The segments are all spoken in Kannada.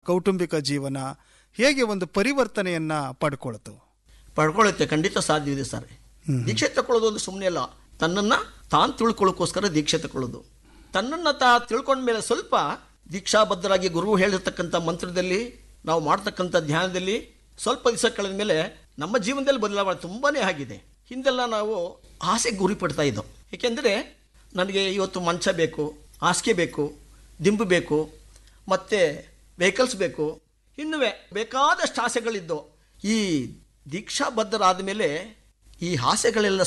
ಕೌಟುಂಬಿಕ ಜೀವನ ಹೇಗೆ ಒಂದು ಪರಿವರ್ತನೆಯನ್ನ ಪಡ್ಕೊಳ್ಳುತ್ತೆ. ಖಂಡಿತ ಸಾಧ್ಯವಿದೆ ಸರ್. ದೀಕ್ಷೆ ತಗೊಳ್ಳೋದು ಒಂದು ಸುಮ್ಮನೆ ಅಲ್ಲ, ತನ್ನನ್ನು ತಾನು ತಿಳ್ಕೊಳ್ಳೋಕ್ಕೋಸ್ಕರ ದೀಕ್ಷೆ ತಗೊಳ್ಳೋದು. ತನ್ನನ್ನು ತಿಳ್ಕೊಂಡ ಮೇಲೆ ಸ್ವಲ್ಪ ದೀಕ್ಷಾಬದ್ಧರಾಗಿ ಗುರು ಹೇಳಿರ್ತಕ್ಕಂಥ ಮಂತ್ರದಲ್ಲಿ ನಾವು ಮಾಡ್ತಕ್ಕಂಥ ಧ್ಯಾನದಲ್ಲಿ ಸ್ವಲ್ಪ ದಿವಸ ಕಳೆದ ಮೇಲೆ ನಮ್ಮ ಜೀವನದಲ್ಲಿ ಬದಲಾವಣೆ ತುಂಬಾ ಆಗಿದೆ. ಹಿಂದೆಲ್ಲ ನಾವು ಆಸೆಗೆ ಗುರಿ ಪಡ್ತಾ ಇದ್ದೋ. ಏಕೆಂದರೆ ನನಗೆ ಇವತ್ತು ಮಂಚ ಬೇಕು, ಹಾಸಿಗೆ ಬೇಕು, ದಿಂಬು ಬೇಕು, ಮತ್ತು ವೆಹಿಕಲ್ಸ್ ಬೇಕು, ಇನ್ನೂ ಬೇಕಾದಷ್ಟು ಆಸೆಗಳಿದ್ದು. ಈ ದೀಕ್ಷಾಬದ್ಧರಾದ ಮೇಲೆ ಈ ಆಸೆಗಳೆಲ್ಲ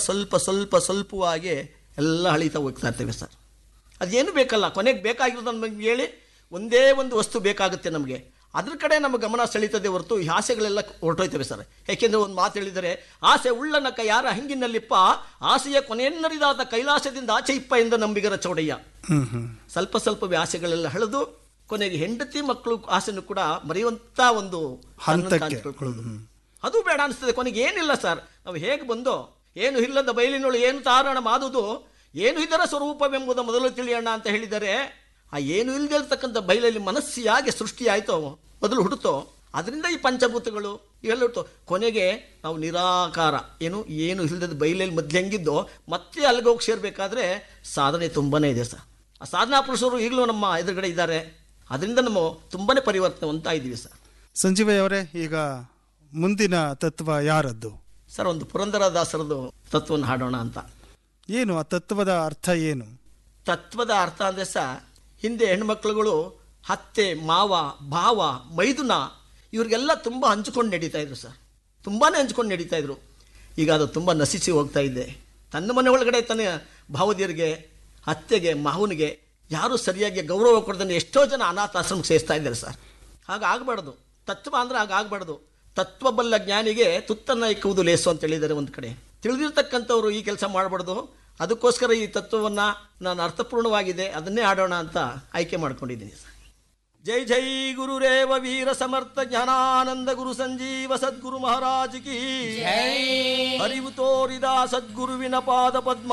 ಸ್ವಲ್ಪವಾಗಿ ಎಲ್ಲ ಅಳಿತಾ ಹೋಗ್ತಾ ಇರ್ತೇವೆ ಸರ್. ಅದೇನು ಬೇಕಲ್ಲ, ಕೊನೆಗೆ ಬೇಕಾಗಿರೋದು ನಮಗೆ ಹೇಳಿ ಒಂದೇ ಒಂದು ವಸ್ತು ಬೇಕಾಗುತ್ತೆ ನಮಗೆ, ಅದ್ರ ಕಡೆ ನಮ್ಮ ಗಮನ ಸೆಳೀತದೆ ಹೊರತು ಈ ಆಸೆಗಳೆಲ್ಲ ಹೊರಟೋಯ್ತವೆ ಸರ್. ಯಾಕೆಂದರೆ ಒಂದು ಮಾತು ಹೇಳಿದರೆ, ಆಸೆ ಉಳ್ಳನಕ ಯಾರ ಹಂಗಿನಲ್ಲಿಪ್ಪ, ಆಸೆಯ ಕೊನೆಯನ್ನರಿದಾದ ಕೈಲಾಸದಿಂದ ಆಚೆ ಇಪ್ಪ ಎಂದು ನಂಬಿಗರ ಚೌಡಯ್ಯ. ಸ್ವಲ್ಪವೇ ಆಸೆಗಳೆಲ್ಲ ಹಳೆದು ಕೊನೆಗೆ ಹೆಂಡತಿ ಮಕ್ಕಳು ಆಸೆನೂ ಕೂಡ ಮರೆಯುವಂಥ ಒಂದು ತಿಳ್ಕೊಳ್ಳೋದು, ಅದು ಬೇಡ ಅನಿಸ್ತದೆ. ಕೊನೆಗೆ ಏನಿಲ್ಲ ಸರ್, ನಾವು ಹೇಗೆ ಬಂದೋ, ಏನು ಇಲ್ಲದ ಬಯಲಿನೊಳು ಏನು ತಾರಣ ಮಾದುದು, ಏನು ಇದರ ಸ್ವರೂಪವೆಂಬುದು ಮೊದಲು ತಿಳಿಯೋಣ ಅಂತ ಹೇಳಿದರೆ, ಆ ಏನು ಇಲ್ಲದಿರ್ತಕ್ಕಂಥ ಬಯಲಲ್ಲಿ ಮನಸ್ಸು ಯಾಕೆ ಸೃಷ್ಟಿ ಆಯಿತೋ, ಮೊದಲು ಹುಡುತೋ, ಅದರಿಂದ ಈ ಪಂಚಭೂತಗಳು ಇವೆಲ್ಲ ಹುಟ್ಟು ಕೊನೆಗೆ ನಾವು ನಿರಾಕಾರ ಏನು ಇಲ್ಲದ ಬಯಲಲ್ಲಿ ಮೊದಲು ಹೆಂಗಿದ್ದೋ ಮತ್ತೆ ಅಲ್ಲಿಗೋಗಿ ಸೇರಬೇಕಾದ್ರೆ ಸಾಧನೆ ತುಂಬಾ ಇದೆ ಸರ್. ಆ ಸಾಧನಾ ಪುರುಷರು ಈಗಲೂ ನಮ್ಮ ಎದುರುಗಡೆ ಇದ್ದಾರೆ. ಅದರಿಂದ ನಾವು ತುಂಬಾ ಪರಿವರ್ತನೆ ಹೊಂದ್ತಾ ಇದ್ದೀವಿ ಸರ್. ಸಂಜೀವಯ್ಯ ಅವರೇ, ಈಗ ಮುಂದಿನ ತತ್ವ ಯಾರದ್ದು ಸರ್? ಒಂದು ಪುರಂದರದಾಸರದು ತತ್ವವನ್ನು ಹಾಡೋಣ ಅಂತ. ಏನು ಆ ತತ್ವದ ಅರ್ಥ ಏನು? ತತ್ವದ ಅರ್ಥ ಅಂದರೆ ಸರ್, ಹಿಂದೆ ಹೆಣ್ಮಕ್ಳುಗಳು ಅತ್ತೆ, ಮಾವ, ಭಾವ, ಮೈದುನ ಇವ್ರಿಗೆಲ್ಲ ತುಂಬ ಹಂಚ್ಕೊಂಡು ನಡೀತಾ ಇದ್ರು ಸರ್. ತುಂಬಾ ಹಂಚ್ಕೊಂಡು ನಡೀತಾ ಇದ್ರು. ಈಗ ಅದು ತುಂಬ ನಶಿಸಿ ಹೋಗ್ತಾ ಇದೆ. ತನ್ನ ಮನೆ ಒಳಗಡೆ ತನ್ನ ಭಾವದಿಯರಿಗೆ, ಅತ್ತೆಗೆ, ಮಾವನಿಗೆ ಯಾರೂ ಸರಿಯಾಗಿ ಗೌರವ ಕೊಡ್ದೇ ಎಷ್ಟೋ ಜನ ಅನಾಥಾಶ್ರಮಕ್ಕೆ ಸೇರಿಸ್ತಾ ಇದ್ದಾರೆ ಸರ್. ಹಾಗಾಗಬಾರ್ದು. ತತ್ವ ಅಂದರೆ ಹಾಗಾಗಬಾರ್ದು. ತತ್ವಬಲ್ಲ ಜ್ಞಾನಿಗೆ ತುತ್ತನ್ನು ಇಕ್ಕುವುದು ಲೇಸು ಅಂತ ಹೇಳಿದ್ದಾರೆ ಒಂದು ಕಡೆ. ತಿಳಿದಿರ್ತಕ್ಕಂಥವ್ರು ಈ ಕೆಲಸ ಮಾಡಬಾರ್ದು. ಅದಕ್ಕೋಸ್ಕರ ಈ ತತ್ವವನ್ನು ನಾನು ಅರ್ಥಪೂರ್ಣವಾಗಿದೆ ಅದನ್ನೇ ಆಡೋಣ ಅಂತ ಆಯ್ಕೆ ಮಾಡ್ಕೊಂಡಿದ್ದೀನಿ ಸರ್. ಜೈ ಜೈ ಗುರುರೇವ ವೀರ ಸಮರ್ಥ ಜ್ಞಾನಾನಂದ ಗುರು ಸಂಜೀವ ಸದ್ಗುರು ಮಹಾರಾಜ್ ಕಿ. ಅರಿವು ತೋರಿದ ಸದ್ಗುರುವಿನ ಪಾದ ಪದ್ಮ